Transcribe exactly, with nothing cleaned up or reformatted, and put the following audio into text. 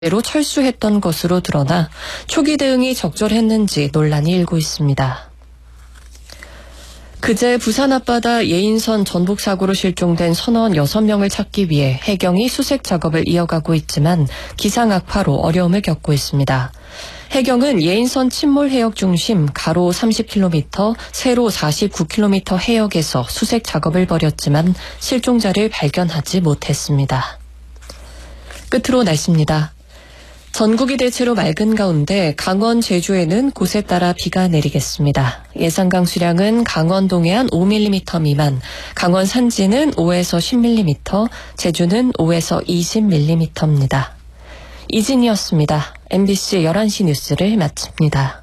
로 철수했던 것으로 드러나 초기 대응이 적절했는지 논란이 일고 있습니다. 그제 부산 앞바다 예인선 전복 사고로 실종된 선원 여섯 명을 찾기 위해 해경이 수색 작업을 이어가고 있지만 기상 악화로 어려움을 겪고 있습니다. 해경은 예인선 침몰 해역 중심 가로 삼십 킬로미터, 세로 사십구 킬로미터 해역에서 수색 작업을 벌였지만 실종자를 발견하지 못했습니다. 끝으로 날씨입니다. 전국이 대체로 맑은 가운데 강원, 제주에는 곳에 따라 비가 내리겠습니다. 예상 강수량은 강원 동해안 오 밀리미터 미만, 강원 산지는 오에서 십 밀리미터, 제주는 오에서 이십 밀리미터입니다. 이진이었습니다. 엠비씨 열한 시 뉴스를 마칩니다.